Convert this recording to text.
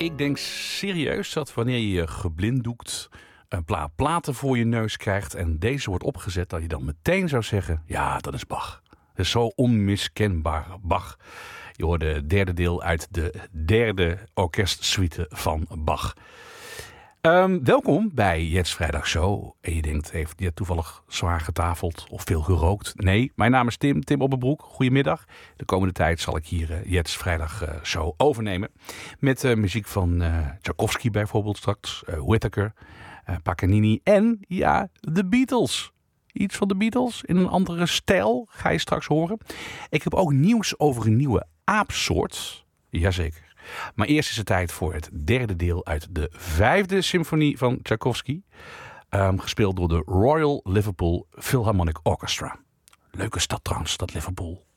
Ik denk serieus dat wanneer je je geblinddoekt een platen voor je neus krijgt en deze wordt opgezet, dat je dan meteen zou zeggen, ja, dat is Bach. Dat is zo onmiskenbaar Bach. Je hoorde het derde deel uit de derde orkestsuite van Bach. Welkom bij Jets Vrijdag Show. En je denkt, heeft je toevallig zwaar getafeld of veel gerookt? Nee, mijn naam is Tim Opperbroek. Goedemiddag. De komende tijd zal ik hier Jets Vrijdag Show overnemen. Met muziek van Tchaikovsky bijvoorbeeld straks, Whittaker, Paganini en ja, de Beatles. Iets van de Beatles in een andere stijl ga je straks horen. Ik heb ook nieuws over een nieuwe aapsoort. Jazeker. Maar eerst is het tijd voor het derde deel uit de 5e symfonie van Tchaikovsky. Gespeeld door de Royal Liverpool Philharmonic Orchestra. Leuke stad trouwens, dat Liverpool.